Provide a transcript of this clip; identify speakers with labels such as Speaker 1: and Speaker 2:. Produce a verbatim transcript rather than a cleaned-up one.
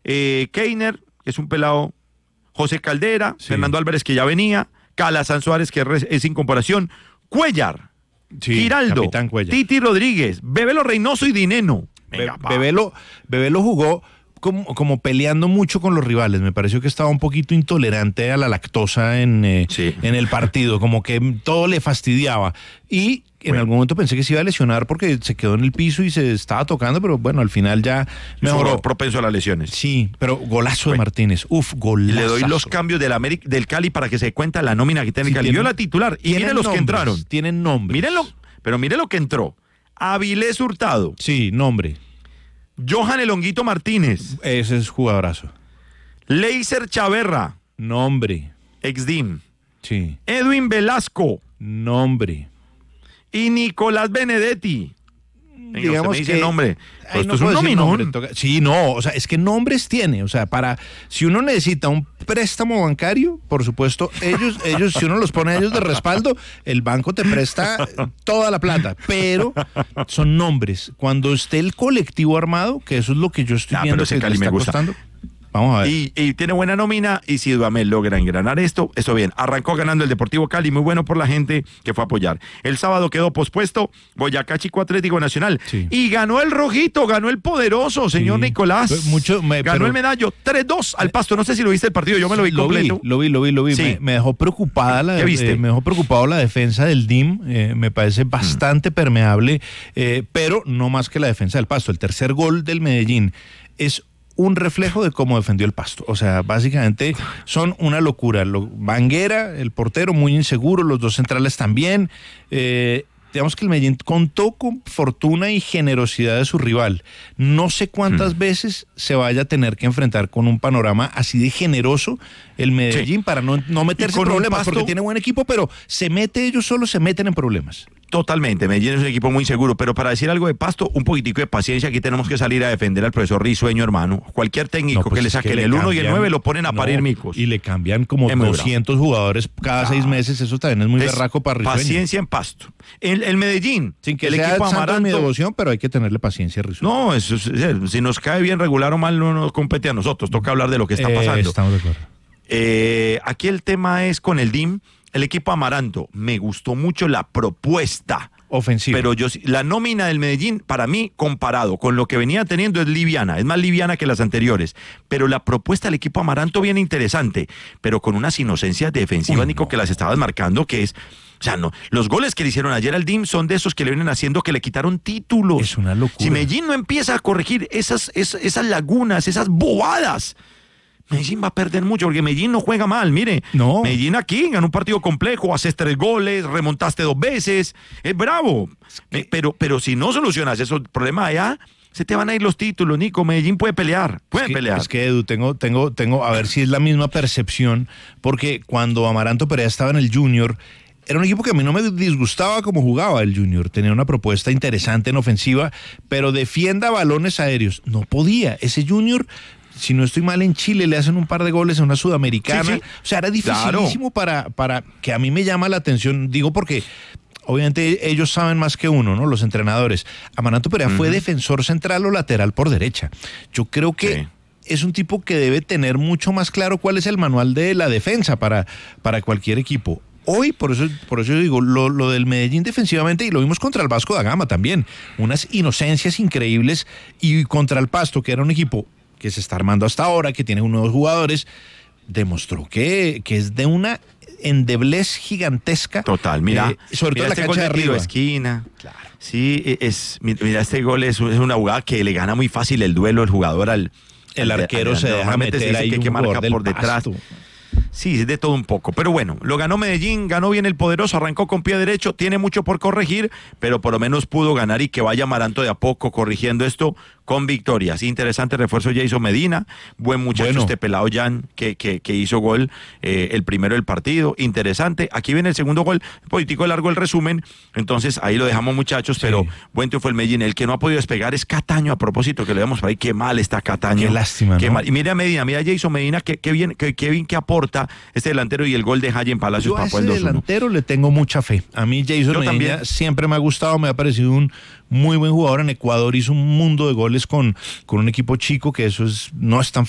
Speaker 1: eh, Keiner, que es un pelado, José Caldera,
Speaker 2: Sí.
Speaker 1: Fernando Álvarez, que ya venía, Calazán Suárez, que es, es incorporación, Cuellar,
Speaker 2: Sí,
Speaker 1: Giraldo,
Speaker 2: capitán Cuellar.
Speaker 1: Titi Rodríguez, Bebelo Reynoso y Dineno. Venga,
Speaker 2: Be-
Speaker 1: pa.
Speaker 2: Bebelo, Bebelo jugó como, como peleando mucho con los rivales. Me pareció que estaba un poquito intolerante a la lactosa en, eh,
Speaker 1: Sí.
Speaker 2: en el partido, como que todo le fastidiaba. Y en
Speaker 1: Bueno.
Speaker 2: algún momento pensé que se iba a lesionar porque se quedó en el piso y se estaba tocando, pero bueno, al final ya mejoró.
Speaker 1: Mejoró, propenso a las lesiones.
Speaker 2: Sí, pero golazo de
Speaker 1: Bueno.
Speaker 2: Martínez. Uf, golazo.
Speaker 1: Le doy los cambios del, América, del Cali para que se dé cuenta la nómina que tiene
Speaker 2: Sí,
Speaker 1: el Cali.
Speaker 2: tienen-
Speaker 1: Vio la titular y
Speaker 2: Tienen
Speaker 1: mire los que
Speaker 2: nombres,
Speaker 1: entraron.
Speaker 2: Tienen nombre.
Speaker 1: Mírenlo, pero mire lo que entró. Avilés Hurtado,
Speaker 2: Sí, nombre.
Speaker 1: Johan Elonguito Martínez,
Speaker 2: Ese es jugadorazo.
Speaker 1: Leiser Chaverra,
Speaker 2: Nombre.
Speaker 1: ex-D I M,
Speaker 2: Sí.
Speaker 1: Edwin Velasco
Speaker 2: Nombre.
Speaker 1: y Nicolás Benedetti. Venga, usted me dice
Speaker 2: que-
Speaker 1: nombre.
Speaker 2: Ay,
Speaker 1: Pues
Speaker 2: no
Speaker 1: esto es un
Speaker 2: puedo decir
Speaker 1: nominón.
Speaker 2: nombre, toca- Sí, no, o sea, es que nombres tiene, o sea, para, si uno necesita un préstamo bancario, por supuesto, ellos, ellos, si uno los pone a ellos de respaldo, el banco te presta toda la plata, pero son nombres. Cuando esté el colectivo armado, que eso es lo que yo estoy
Speaker 1: Ah,
Speaker 2: viendo
Speaker 1: pero ese
Speaker 2: que le
Speaker 1: Cali me
Speaker 2: está
Speaker 1: gusta.
Speaker 2: costando. Vamos a ver.
Speaker 1: Y, y tiene buena nómina, y si Dudamel logra engranar esto, eso bien. Arrancó ganando el Deportivo Cali, muy bueno por la gente que fue a apoyar. El sábado quedó pospuesto Boyacá Chico Atlético Nacional.
Speaker 2: Sí.
Speaker 1: Y ganó el rojito, ganó el poderoso, señor
Speaker 2: Sí.
Speaker 1: Nicolás.
Speaker 2: Mucho, me-
Speaker 1: ganó
Speaker 2: pero-
Speaker 1: el medallo, tres dos al Pasto. No sé si lo viste el partido, yo me lo vi
Speaker 2: Lo vi,
Speaker 1: completo.
Speaker 2: lo vi, lo vi, lo vi.
Speaker 1: Sí.
Speaker 2: Me, me dejó preocupada la
Speaker 1: ¿Qué viste?
Speaker 2: eh, me dejó preocupado la defensa del D I M. eh, me parece bastante permeable, eh, pero no más que la defensa del Pasto. El tercer gol del Medellín es un reflejo de cómo defendió el Pasto. O sea, básicamente son una locura. Lo, Banguera, el portero, muy inseguro, los dos centrales también. Eh, digamos que el Medellín contó con fortuna y generosidad de su rival. No sé cuántas veces se vaya a tener que enfrentar con un panorama así de generoso el Medellín
Speaker 1: Sí.
Speaker 2: para no, no meterse en
Speaker 1: con un
Speaker 2: problemas,
Speaker 1: Pasto-
Speaker 2: porque tiene buen equipo, pero se mete, ellos solos se meten en problemas.
Speaker 1: Totalmente, Medellín es un equipo muy seguro, pero para decir algo de Pasto, un poquitico de paciencia, aquí tenemos que salir a defender al profesor Risueño, hermano. Cualquier técnico
Speaker 2: No, pues
Speaker 1: que le
Speaker 2: es
Speaker 1: saquen
Speaker 2: le
Speaker 1: el uno y el
Speaker 2: cambian-
Speaker 1: nueve lo ponen a
Speaker 2: no,
Speaker 1: parir micos.
Speaker 2: Y le cambian como
Speaker 1: Es muy
Speaker 2: doscientos jugadores cada seis meses, eso también es muy
Speaker 1: Entonces,
Speaker 2: berraco para Risueño.
Speaker 1: paciencia en Pasto. El, el Medellín,
Speaker 2: Sin que
Speaker 1: el
Speaker 2: sea
Speaker 1: equipo
Speaker 2: santo de mi
Speaker 1: Amaranto.
Speaker 2: devoción, pero hay que tenerle paciencia a Risueño.
Speaker 1: No, eso es- es- si nos cae bien regular o mal no nos compete a nosotros, toca hablar de lo que está
Speaker 2: Eh,
Speaker 1: pasando.
Speaker 2: estamos de acuerdo.
Speaker 1: Eh, aquí el tema es con el D I M, el equipo Amaranto. Me gustó mucho la propuesta.
Speaker 2: Ofensivo.
Speaker 1: Pero yo sí- la nómina del Medellín, para mí, comparado con lo que venía teniendo, es liviana, es más liviana que las anteriores. Pero la propuesta del equipo Amaranto viene interesante, pero con unas inocencias defensivas,
Speaker 2: Uy,
Speaker 1: Nico,
Speaker 2: no.
Speaker 1: que las estabas marcando, que es. O sea, no, los goles que le hicieron ayer al D I M son de esos que le vienen haciendo que le quitaron títulos.
Speaker 2: Es una locura.
Speaker 1: Si Medellín no empieza a corregir esas, esas, esas lagunas, esas bobadas, Medellín va a perder mucho, porque Medellín no juega mal, mire.
Speaker 2: No.
Speaker 1: Medellín aquí ganó un partido complejo, haces tres goles, remontaste dos veces, es bravo. Eh, Pero, pero si no solucionas esos problemas allá, se te van a ir los títulos, Nico. Medellín puede pelear, puede
Speaker 2: Es que,
Speaker 1: pelear.
Speaker 2: es que, Edu, tengo, tengo, tengo, a ver si es la misma percepción, porque cuando Amaranto Perea estaba en el Junior, era un equipo que a mí no me disgustaba como jugaba el Junior. Tenía una propuesta interesante en ofensiva, pero defienda balones aéreos. No podía. Ese Junior, si no estoy mal, en Chile le hacen un par de goles a una sudamericana.
Speaker 1: Sí, sí.
Speaker 2: O sea, era dificilísimo para, para que a mí me llama la atención. Digo porque obviamente ellos saben más que uno, ¿no? Los entrenadores. Amaranto Perea fue defensor central o lateral por derecha. Yo creo que
Speaker 1: Sí.
Speaker 2: es un tipo que debe tener mucho más claro cuál es el manual de la defensa para, para cualquier equipo. Hoy, por eso, por eso yo digo, lo, lo del Medellín defensivamente, y lo vimos contra el Vasco da Gama también, unas inocencias increíbles, y contra el Pasto, que era un equipo que se está armando hasta ahora, que tiene unos jugadores, demostró que, que es de una endeblez gigantesca.
Speaker 1: Total, mira,
Speaker 2: eh, sobre
Speaker 1: mira
Speaker 2: todo
Speaker 1: este
Speaker 2: la
Speaker 1: gol
Speaker 2: cancha de
Speaker 1: tiro
Speaker 2: arriba.
Speaker 1: esquina. Sí, e- es, mira, este gol es, es una jugada que le gana muy fácil el duelo el jugador al.
Speaker 2: El
Speaker 1: al-
Speaker 2: arquero
Speaker 1: al-
Speaker 2: se deja
Speaker 1: normalmente
Speaker 2: meter
Speaker 1: dice
Speaker 2: ahí
Speaker 1: que hay
Speaker 2: un
Speaker 1: que marcar
Speaker 2: jugador del
Speaker 1: por detrás.
Speaker 2: Pasto.
Speaker 1: Sí, de todo un poco. Pero bueno, lo ganó Medellín, ganó bien el poderoso, arrancó con pie derecho, tiene mucho por corregir, pero por lo menos pudo ganar y que vaya Amaranto de a poco corrigiendo esto con victorias. Interesante refuerzo Jason Medina, buen muchacho
Speaker 2: Bueno.
Speaker 1: este pelado Jan que, que, que hizo gol eh, el primero del partido. Interesante. Aquí viene el segundo gol, un poquitico largo el resumen, entonces ahí lo dejamos muchachos,
Speaker 2: Sí.
Speaker 1: pero buen triunfo el Medellín. El que no ha podido despegar es Cataño, a propósito, que le vemos por ahí, qué mal está Cataño.
Speaker 2: Qué lástima,
Speaker 1: Qué
Speaker 2: ¿no?
Speaker 1: mal. Y mira a Medina, mira a Jason Medina, qué, qué bien, qué, qué bien que aporta este delantero y el gol de Jayen Palacios
Speaker 2: Yo a
Speaker 1: para
Speaker 2: ese
Speaker 1: el dos uno.
Speaker 2: delantero le tengo mucha fe. A mí Jason
Speaker 1: Yo
Speaker 2: Medina
Speaker 1: también.
Speaker 2: siempre me ha gustado, me ha parecido un muy buen jugador. En Ecuador hizo un mundo de goles con, con un equipo chico, que eso es no es tan